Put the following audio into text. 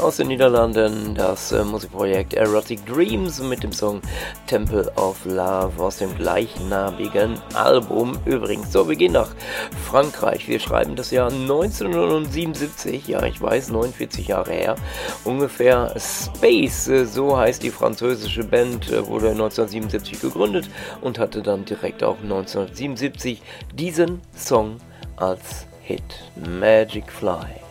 aus den Niederlanden das Musikprojekt Erotic Dreams mit dem Song Temple of Love aus dem gleichnamigen Album. Übrigens, so, wir gehen nach Frankreich. Wir schreiben das Jahr 1977, ja ich weiß, 49 Jahre her, ungefähr. Space, so heißt die französische Band, wurde 1977 gegründet und hatte dann direkt auch 1977 diesen Song als Hit, Magic Fly.